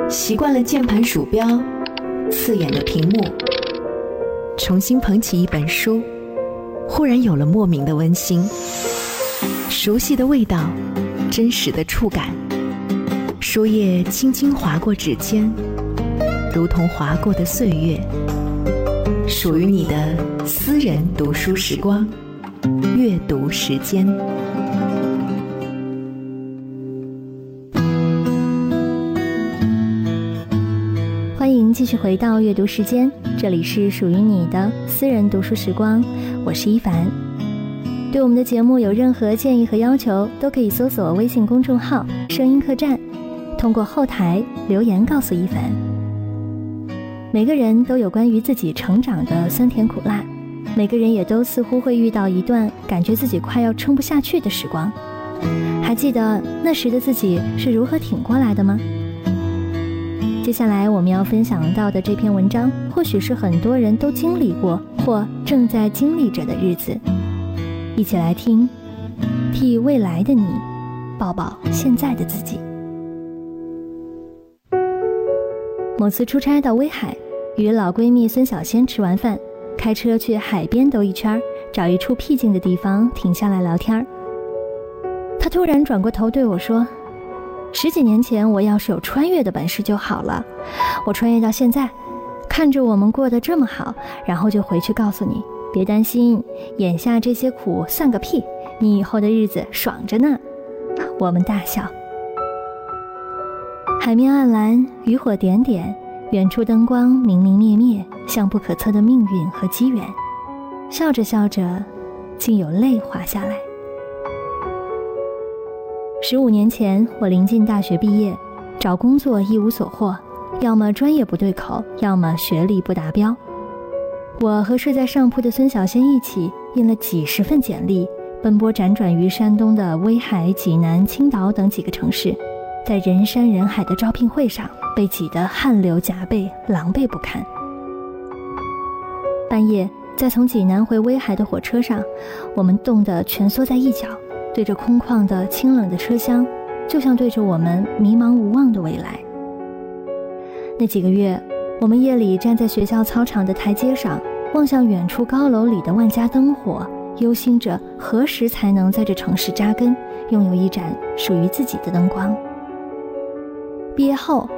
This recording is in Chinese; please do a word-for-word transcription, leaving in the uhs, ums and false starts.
习惯了键盘鼠标刺眼的屏幕，重新捧起一本书，忽然有了莫名的温馨，熟悉的味道，真实的触感，书页轻轻划过指尖，如同划过的岁月，属于你的私人读书时光，阅读时间。 欢迎继续回到阅读时间，这里是属于你的私人读书时光，我是一凡。对我们的节目有任何建议和要求，都可以搜索微信公众号声音客栈，通过后台留言告诉一凡。每个人都有关于自己成长的酸甜苦辣，每个人也都似乎会遇到一段感觉自己快要撑不下去的时光。还记得那时的自己是如何挺过来的吗？接下来我们要分享到的这篇文章，或许是很多人都经历过或正在经历着的日子。一起来听，替未来的你抱抱现在的自己。某次出差到威海，与老闺蜜孙小仙吃完饭，开车去海边兜一圈，找一处僻静的地方停下来聊天。她突然转过头对我说，十几年前我要是有穿越的本事就好了，我穿越到现在，看着我们过得这么好，然后就回去告诉你，别担心，眼下这些苦算个屁，你以后的日子爽着呢。我们大笑。海面暗蓝，渔火点点，远处灯光明明灭灭，像不可测的命运和机缘。笑着笑着，竟有泪滑下来。十五年前，我临近大学毕业，找工作一无所获，要么专业不对口，要么学历不达标。我和睡在上铺的孙小仙一起印了几十份简历，奔波辗转于山东的威海、济南、青岛等几个城市，在人山人海的招聘会上被挤得汗流浃背，狼狈不堪。半夜在从济南回威海的火车上，我们冻得蜷缩在一角，对着空旷的清冷的车厢，就像对着我们迷茫无望的未来。那几个月，我们夜里站在学校操场的台阶上，望向远处高楼里的万家灯火，忧心着何时才能在这城市扎根，拥有一盏属于自己的灯光。毕业后，